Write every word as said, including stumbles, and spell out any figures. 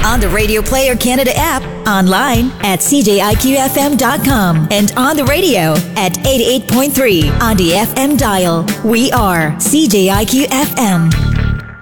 on the Radio Player Canada app, online at c j i q f m dot com, and on the radio at eighty-eight point three on the F M dial. We are C J I Q F M.